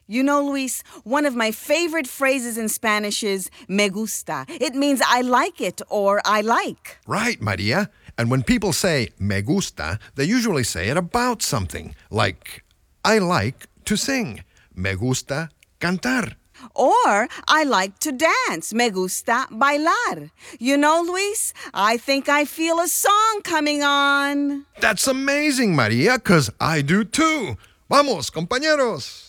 You know, Luis, one of my favorite phrases in Spanish is me gusta. It means I like it or I like. Right, Maria. And when people say me gusta, they usually say it about something. Like, I like to sing. Me gusta cantar. Or I like to dance. Me gusta bailar. You know, Luis, I think I feel a song coming on. That's amazing, Maria, 'cause I do too. Vamos, compañeros.